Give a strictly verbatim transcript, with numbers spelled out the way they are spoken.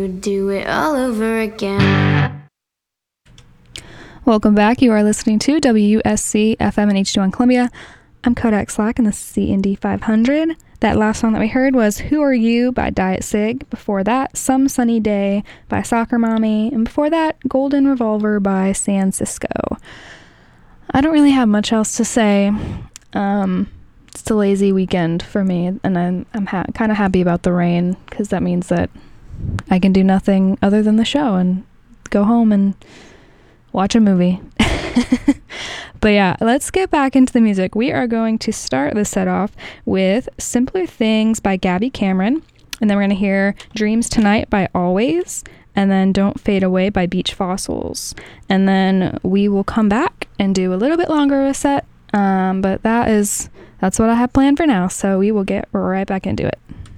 Do it all over again. Welcome back. You are listening to W U S C F M and H D one Columbia. I'm Kodak Slack and this is C N D five hundred. That last song that we heard was Who Are You by Diet Sig. Before that, Some Sunny Day by Soccer Mommy. And before that, Golden Revolver by San Cisco. I don't really have much else to say. Um, it's a lazy weekend for me, and I'm, I'm ha- kind of happy about the rain because that means that I can do nothing other than the show and go home and watch a movie. But yeah, let's get back into the music. We are going to start the set off with Simpler Things by Gabby Cameron, and then we're going to hear Dreams Tonight by Always, and then Don't Fade Away by Beach Fossils. And then we will come back and do a little bit longer of a set, um, but that is that's what I have planned for now, so we will get right back into it.